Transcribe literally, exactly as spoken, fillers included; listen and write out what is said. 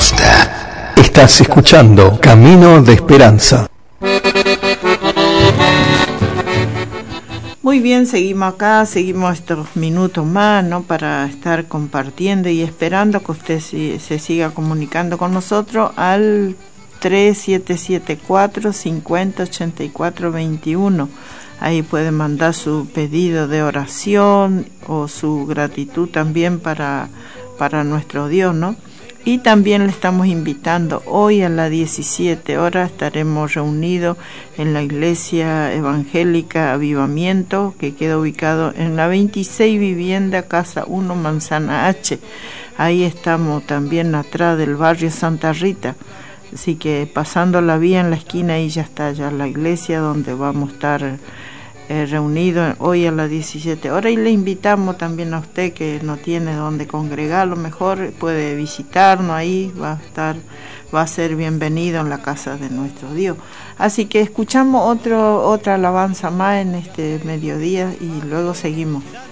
Usted. Estás escuchando Camino de Esperanza. Muy bien, seguimos acá, seguimos estos minutos más, ¿no? Para estar compartiendo y esperando que usted se, se siga comunicando con nosotros al tres siete siete cuatro, cinco cero, ocho cuatro dos uno. Ahí puede mandar su pedido de oración o su gratitud también para, para nuestro Dios, ¿no? Y también le estamos invitando hoy a las diecisiete horas, estaremos reunidos en la Iglesia Evangélica Avivamiento, que queda ubicado en la veintiséis Vivienda, Casa uno, Manzana H. Ahí estamos también atrás del barrio Santa Rita. Así que pasando la vía en la esquina, ahí ya está ya la iglesia donde vamos a estar eh, reunidos hoy a las diecisiete horas. Y le invitamos también a usted que no tiene donde congregar, a lo mejor puede visitarnos ahí, va a estar, va a ser bienvenido en la casa de nuestro Dios. Así que escuchamos otro, otra alabanza más en este mediodía y luego seguimos.